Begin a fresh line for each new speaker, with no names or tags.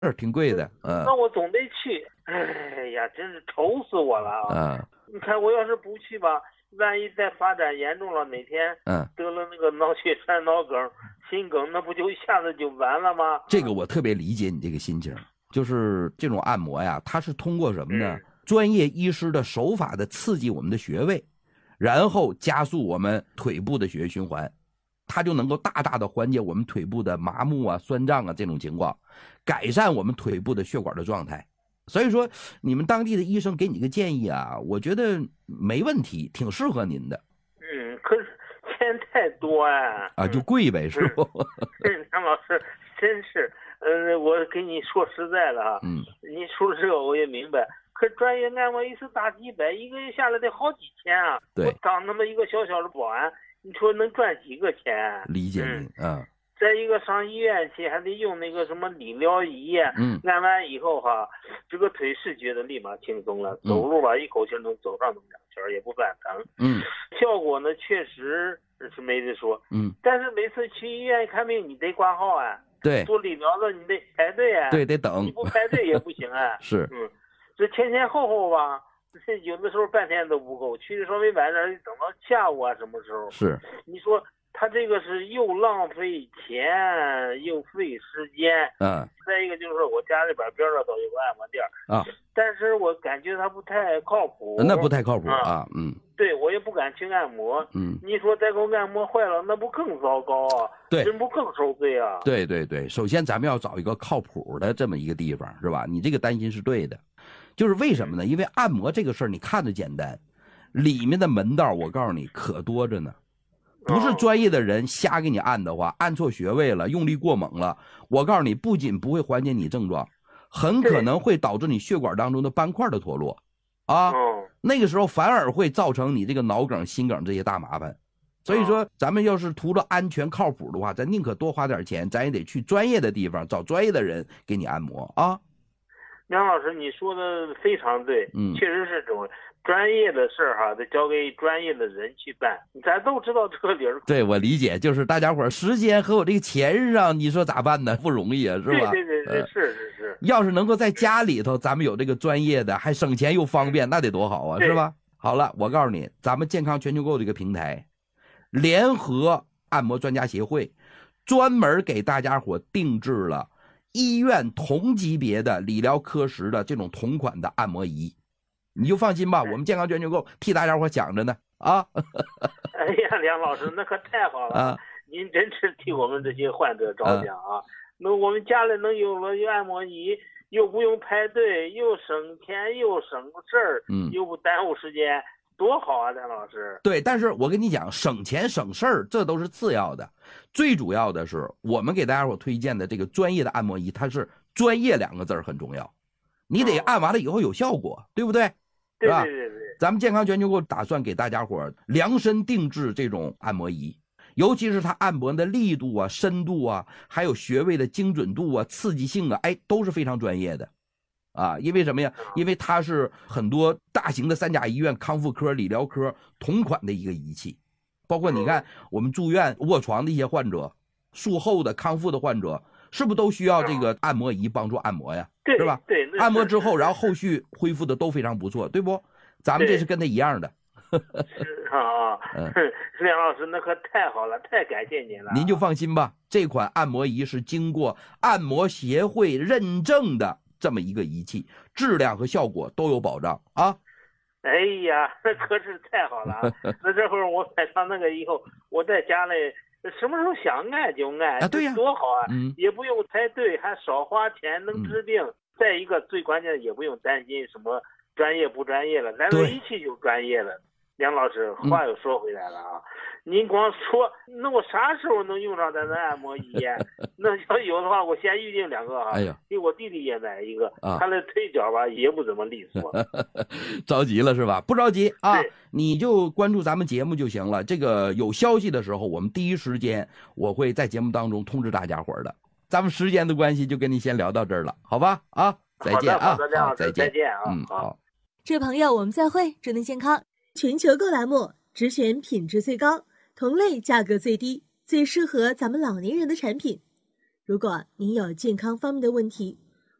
是挺贵的。
那我总得去。哎呀，真是愁死我了啊！你看我要是不去吧，万一再发展严重了，哪天得了那个脑血栓、脑梗、心梗，那不就一下子就完了吗？
这个我特别理解你这个心情，就是这种按摩呀，它是通过什么呢？专业医师的手法的刺激我们的穴位，然后加速我们腿部的血液循环，它就能够大大的缓解我们腿部的麻木啊、酸胀啊这种情况，改善我们腿部的血管的状态。所以说，你们当地的医生给你个建议啊，我觉得没问题，挺适合您的。
可是钱太多啊，
就贵呗，是不？
张老师，真是，我跟你说实在的啊，你说这个我也明白。可专业按摩一次大几百，一个月下来得好几千啊。
对，
我当那么一个小小的保安，你说能赚几个钱？
理解您
再一个上医院去还得用那个什么理疗仪，按完以后哈，这个腿是觉得立马轻松了，走路吧一口气能走上那么2圈，也不犯疼。效果呢确实是没得说。但是每次去医院看病你得挂号啊，
对，
做理疗的你得排队啊，
对，得等，
你不排队也不行啊。
是，
这前后吧，这有的时候半天都不够，去的稍微晚点，等到下午啊什么时候？
是，
你说。他这个是又浪费钱又费时间，再一个就是我家里边上都有个按摩店但是我感觉他不太靠谱。
那不太靠谱
对，我也不敢去按摩。你说再给我按摩坏了，那不更糟糕啊？
对，
人不更受罪啊？
对对对，首先咱们要找一个靠谱的这么一个地方，是吧？你这个担心是对的，就是为什么呢？因为按摩这个事儿，你看着简单，里面的门道我告诉你可多着呢。不是专业的人瞎给你按的话，按错穴位了，用力过猛了，我告诉你，不仅不会缓解你症状，很可能会导致你血管当中的斑块的脱落那个时候反而会造成你这个脑梗、心梗这些大麻烦。所以说咱们要是图了安全靠谱的话，咱宁可多花点钱，咱也得去专业的地方找专业的人给你按摩啊。
梁老师，你说的非常对，确实是这种专业的事儿得交给专业的人去办，咱都知道这个理儿。
对，我理解，就是大家伙时间和我这个钱上，你说咋办呢？不容易啊，是吧？
对，是。
要是能够在家里头，咱们有这个专业的，还省钱又方便，那得多好啊，是吧？好了，我告诉你，咱们健康全球购这个平台，联合按摩专家协会，专门给大家伙定制了医院同级别的理疗科室的这种同款的按摩仪，你就放心吧，我们健康全球购替大家伙想着呢啊！
哎呀，梁老师，那可太好了您真是替我们这些患者着想啊！那我们家里能有了按摩仪，又不用排队，又省钱又省事儿，又不耽误时间，多好啊，梁老师。
对，但是我跟你讲，省钱省事儿这都是次要的，最主要的是我们给大家伙推荐的这个专业的按摩仪，它是专业2个字很重要，你得按完了以后有效果，对不对？
对，
咱们健康全球购打算给大家伙量身定制这种按摩仪，尤其是它按摩的力度啊、深度啊，还有穴位的精准度啊、刺激性啊，都是非常专业的因为什么呀？因为它是很多大型的3甲医院康复科、理疗科同款的一个仪器，包括你看我们住院卧床的一些患者、术后的康复的患者，是不是都需要这个按摩仪帮助按摩呀？是吧？
对，
按摩之后，然后后续恢复的都非常不错，对不？咱们这是跟他一样的。
是梁老师，那可太好了，太感谢您了。
您就放心吧，这款按摩仪是经过按摩协会认证的这么一个仪器，质量和效果都有保障啊。
哎呀，那可是太好了那这会儿我买上那个以后，我在家里什么时候想按就按
对呀，
多好啊！也不用排队，还少花钱，能治病。再一个，最关键的也不用担心什么专业不专业了，咱这仪器就专业了。梁老师，话又说回来了您光说，那我啥时候能用上咱的按摩仪那要有的话，我先预定2个给我弟弟也买一个他的腿脚吧也不怎么利索
着急了是吧？不着急你就关注咱们节目就行了。这个有消息的时候，我们第一时间我会在节目当中通知大家伙的。咱们时间的关系，就跟你先聊到这儿了，好吧？再见
好的，梁老师，再见
好。
这位朋友，我们再会，祝您健康。全球购栏目只选品质最高、同类价格最低、最适合咱们老年人的产品。如果您有健康方面的问题，